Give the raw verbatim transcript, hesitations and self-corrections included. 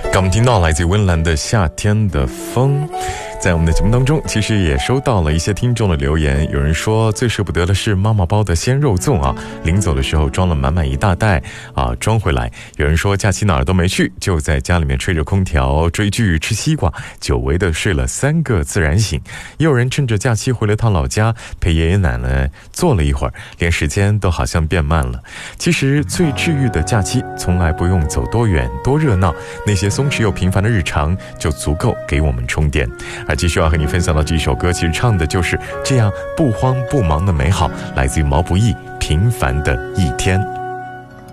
刚我们听到来自温岚的夏天的风。在我们的节目当中，其实也收到了一些听众的留言，有人说最舍不得的是妈妈包的鲜肉粽啊，临走的时候装了满满一大袋啊，装回来。有人说假期哪儿都没去，就在家里面吹着空调追剧吃西瓜，久违的睡了三个自然醒。也有人趁着假期回了趟老家，陪爷爷奶奶坐了一会儿，连时间都好像变慢了。其实最治愈的假期从来不用走多远多热闹，那些松弛又平凡的日常就足够给我们充电。而继续要和你分享到这一首歌，其实唱的就是这样不慌不忙的美好，来自于毛不易《平凡的一天》。